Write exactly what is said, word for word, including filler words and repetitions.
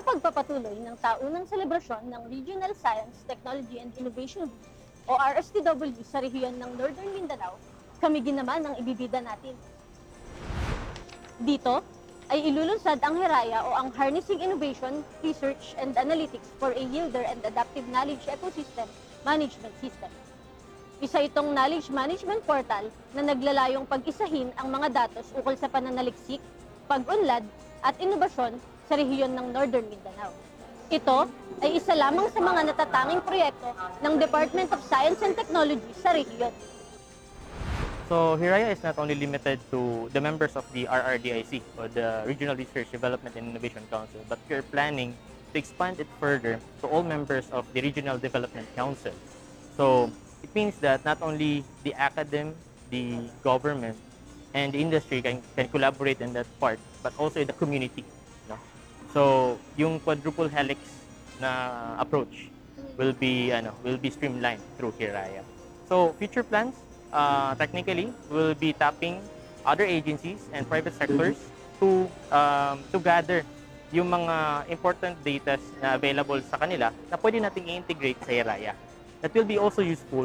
pagpapatuloy ng taunang selebrasyon ng Regional Science, Technology and Innovation Week o R S T W sa rehiyon ng Northern Mindanao, kami ginaman ang ibibida natin. Dito ay ilulunsad ang HERAYA o ang Harnessing Innovation, Research and Analytics for a Yielder and Adaptive Knowledge Ecosystem Management System. Isa itong knowledge management portal na naglalayong pag-isahin ang mga datos ukol sa pananaliksik, pag-unlad at inobasyon sa rehiyon ng Northern Mindanao. Ito ay isa lamang sa mga natatanging proyekto ng Department of Science and Technology sa rehiyon. So HERAYA is not only limited to the members of the R R D I C or the Regional Research Development and Innovation Council, but we are planning to expand it further to all members of the Regional Development Council. So it means that not only the academe, the government, and the industry can, can collaborate in that part, but also the community. No? So yung quadruple helix na approach will be ano, will be streamlined through HERAYA. So future plans, uh, technically, will be tapping other agencies and private sectors to um, to gather yung mga important data na available sa kanila na pwede nating i-integrate sa HERAYA. That will be also useful